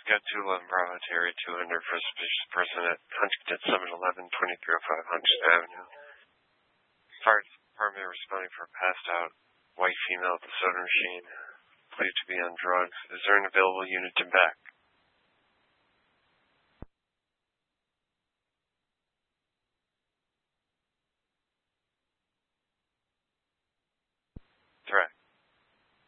Got 211 Bravo to Area 200 for a suspicious person at Huntington 711 2305 Huntington Avenue. Fire department responding for a passed out white female at the soda machine. Believed to be on drugs. Is there an available unit to back?